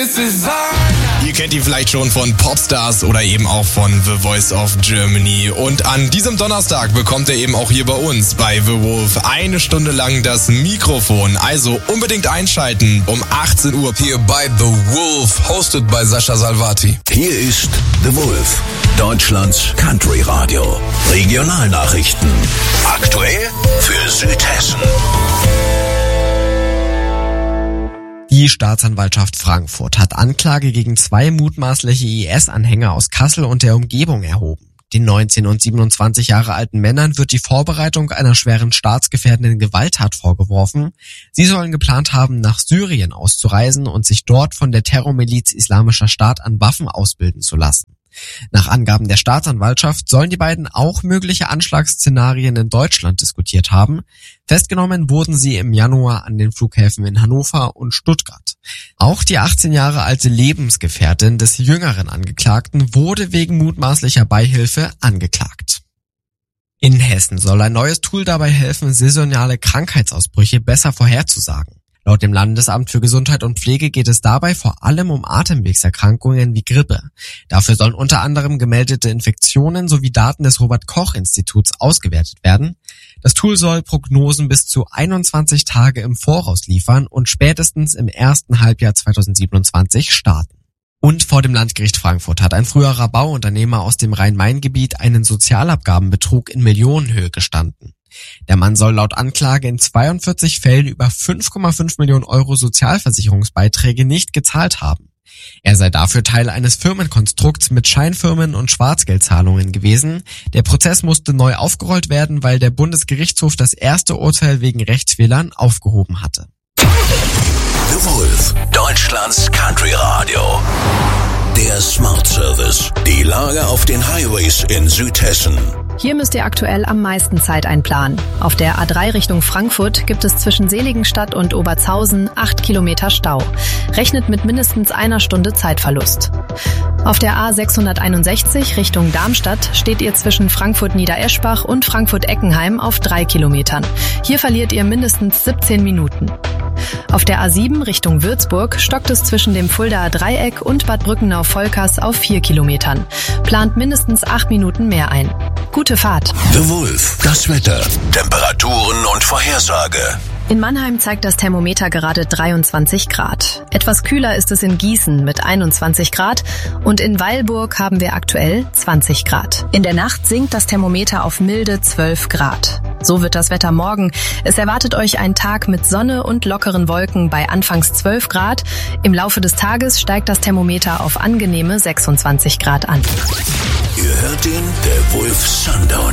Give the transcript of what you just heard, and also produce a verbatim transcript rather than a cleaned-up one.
Ihr kennt ihn vielleicht schon von Popstars oder eben auch von The Voice of Germany. Und an diesem Donnerstag bekommt er eben auch hier bei uns bei The Wolf eine Stunde lang das Mikrofon. Also unbedingt einschalten um achtzehn Uhr hier bei The Wolf, hosted by Sascha Salvati. Hier ist The Wolf, Deutschlands Country Radio. Regionalnachrichten. Aktuell für Südhessen. Die Staatsanwaltschaft Frankfurt hat Anklage gegen zwei mutmaßliche I S-Anhänger aus Kassel und der Umgebung erhoben. Den neunzehn und siebenundzwanzig Jahre alten Männern wird die Vorbereitung einer schweren staatsgefährdenden Gewalttat vorgeworfen. Sie sollen geplant haben, nach Syrien auszureisen und sich dort von der Terrormiliz Islamischer Staat an Waffen ausbilden zu lassen. Nach Angaben der Staatsanwaltschaft sollen die beiden auch mögliche Anschlagsszenarien in Deutschland diskutiert haben. Festgenommen wurden sie im Januar an den Flughäfen in Hannover und Stuttgart. Auch die achtzehn Jahre alte Lebensgefährtin des jüngeren Angeklagten wurde wegen mutmaßlicher Beihilfe angeklagt. In Hessen soll ein neues Tool dabei helfen, saisonale Krankheitsausbrüche besser vorherzusagen. Laut dem Landesamt für Gesundheit und Pflege geht es dabei vor allem um Atemwegserkrankungen wie Grippe. Dafür sollen unter anderem gemeldete Infektionen sowie Daten des Robert-Koch-Instituts ausgewertet werden. Das Tool soll Prognosen bis zu einundzwanzig Tage im Voraus liefern und spätestens im ersten Halbjahr zweitausendsiebenundzwanzig starten. Und vor dem Landgericht Frankfurt hat ein früherer Bauunternehmer aus dem Rhein-Main-Gebiet einen Sozialabgabenbetrug in Millionenhöhe gestanden. Der Mann soll laut Anklage in zweiundvierzig Fällen über fünf Komma fünf Millionen Euro Sozialversicherungsbeiträge nicht gezahlt haben. Er sei dafür Teil eines Firmenkonstrukts mit Scheinfirmen und Schwarzgeldzahlungen gewesen. Der Prozess musste neu aufgerollt werden, weil der Bundesgerichtshof das erste Urteil wegen Rechtsfehlern aufgehoben hatte. The Wolf, Deutschlands Country Radio. Der Smart Service. Die Lage auf den Highways in Südhessen. Hier müsst ihr aktuell am meisten Zeit einplanen. Auf der A drei Richtung Frankfurt gibt es zwischen Seligenstadt und Obertshausen acht Kilometer Stau. Rechnet mit mindestens einer Stunde Zeitverlust. Auf der A sechshunderteinundsechzig Richtung Darmstadt steht ihr zwischen Frankfurt-Niedereschbach und Frankfurt-Eckenheim auf drei Kilometern. Hier verliert ihr mindestens siebzehn Minuten. Auf der A sieben Richtung Würzburg stockt es zwischen dem Fuldaer Dreieck und Bad Brückenau-Volkers auf vier Kilometern. Plant mindestens acht Minuten mehr ein. Gute Fahrt. The Wolf, das Wetter, Temperaturen und Vorhersage. In Mannheim zeigt das Thermometer gerade dreiundzwanzig Grad. Etwas kühler ist es in Gießen mit einundzwanzig Grad und in Weilburg haben wir aktuell zwanzig Grad. In der Nacht sinkt das Thermometer auf milde zwölf Grad. So wird das Wetter morgen. Es erwartet euch ein Tag mit Sonne und lockeren Wolken bei anfangs zwölf Grad. Im Laufe des Tages steigt das Thermometer auf angenehme sechsundzwanzig Grad an. Ihr hört den The Wolf Sundown.